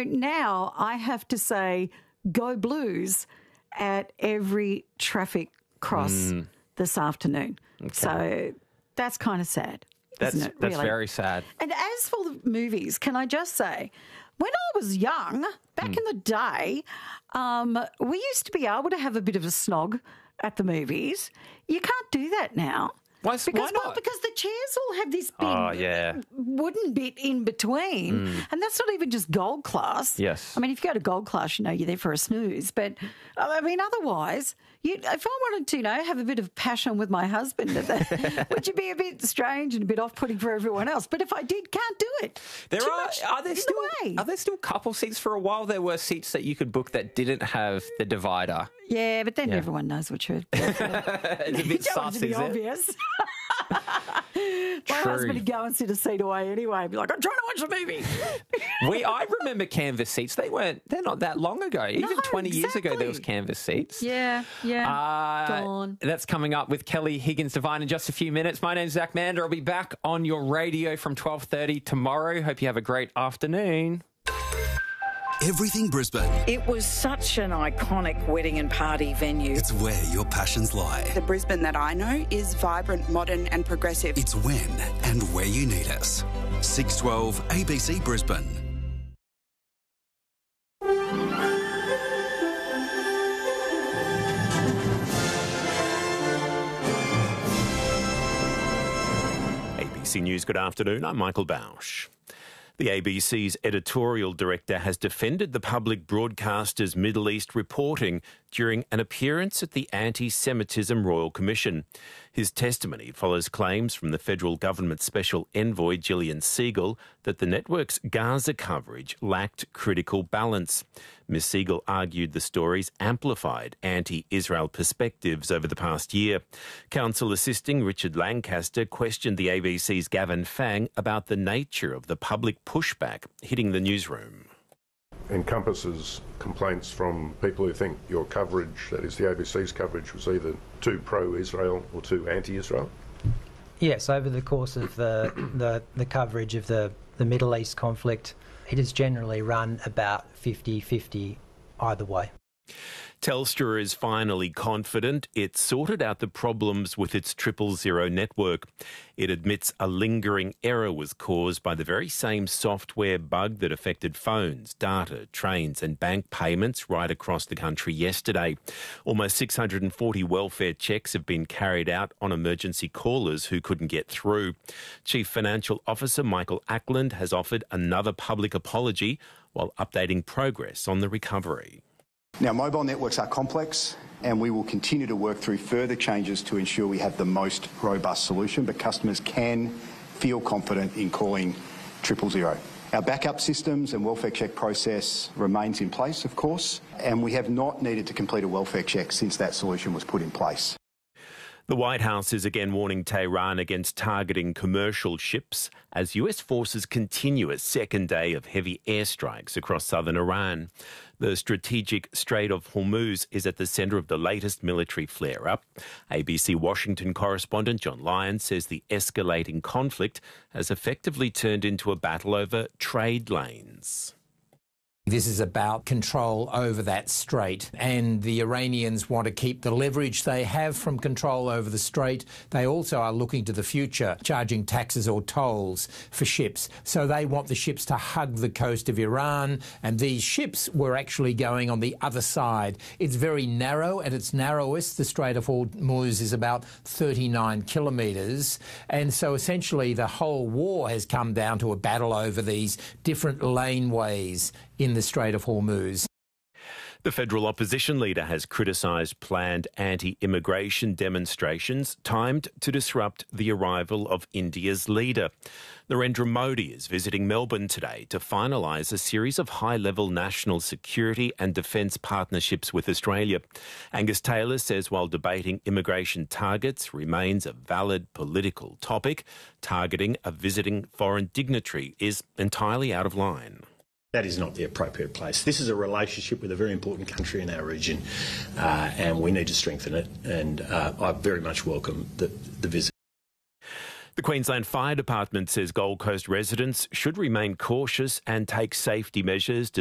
now I have to say go Blues at every traffic cross this afternoon. Okay. So that's kind of sad. That's really? very sad. And as for the movies, can I just say, when I was young, back in the day, we used to be able to have a bit of a snog at the movies. You can't do that now. Why not? Well, because the chairs all have this big wooden bit in between, and that's not even just gold class. Yes. I mean, if you go to gold class, you're there for a snooze. But, I mean, otherwise, if I wanted to, have a bit of passion with my husband, which would be a bit strange and a bit off-putting for everyone else. But if I did, can't do it. Are there still couple seats? For a while, there were seats that you could book that didn't have the divider. Yeah, but then everyone knows what you're It's a bit sus, is it? Obvious. My husband would go and sit a seat away anyway and be like, I'm trying to watch the movie. I remember canvas seats. They're not that long ago. Even 20 years ago, there was canvas seats. Yeah. Gone. That's coming up with Kelly Higgins-Devine in just a few minutes. My name's Zach Mander. I'll be back on your radio from 12:30 tomorrow. Hope you have a great afternoon. Everything Brisbane. It was such an iconic wedding and party venue. It's where your passions lie. The Brisbane that I know is vibrant, modern and progressive. It's when and where you need us. 612 ABC Brisbane. ABC News, good afternoon. I'm Michael Bausch. The ABC's editorial director has defended the public broadcaster's Middle East reporting during an appearance at the Anti-Semitism Royal Commission. His testimony follows claims from the federal government special envoy Gillian Siegel that the network's Gaza coverage lacked critical balance. Ms. Siegel argued the stories amplified anti-Israel perspectives over the past year. Counsel assisting Richard Lancaster questioned the ABC's Gavin Fang about the nature of the public pushback hitting the newsroom. Encompasses complaints from people who think your coverage, that is the ABC's coverage, was either too pro-Israel or too anti-Israel? Yes, over the course of the coverage of the Middle East conflict, it has generally run about 50-50 either way. Telstra is finally confident it's sorted out the problems with its 000 network. It admits a lingering error was caused by the very same software bug that affected phones, data, trains and bank payments right across the country yesterday. Almost 640 welfare checks have been carried out on emergency callers who couldn't get through. Chief Financial Officer Michael Ackland has offered another public apology while updating progress on the recovery. Now, mobile networks are complex and we will continue to work through further changes to ensure we have the most robust solution, but customers can feel confident in calling 000. Our backup systems and welfare check process remains in place, of course, and we have not needed to complete a welfare check since that solution was put in place. The White House is again warning Tehran against targeting commercial ships as US forces continue a second day of heavy airstrikes across southern Iran. The strategic Strait of Hormuz is at the centre of the latest military flare-up. ABC Washington correspondent John Lyons says the escalating conflict has effectively turned into a battle over trade lanes. This is about control over that strait, and the Iranians want to keep the leverage they have from control over the strait. They also are looking to the future, charging taxes or tolls for ships. So they want the ships to hug the coast of Iran, and these ships were actually going on the other side. It's very narrow. At its narrowest, the Strait of Hormuz is about 39 kilometres, and so essentially the whole war has come down to a battle over these different laneways in the Strait of Hormuz. The federal opposition leader has criticised planned anti-immigration demonstrations timed to disrupt the arrival of India's leader. Narendra Modi is visiting Melbourne today to finalise a series of high-level national security and defence partnerships with Australia. Angus Taylor says while debating immigration targets remains a valid political topic, targeting a visiting foreign dignitary is entirely out of line. That is not the appropriate place. This is a relationship with a very important country in our region, and we need to strengthen it, and I very much welcome the visit. The Queensland Fire Department says Gold Coast residents should remain cautious and take safety measures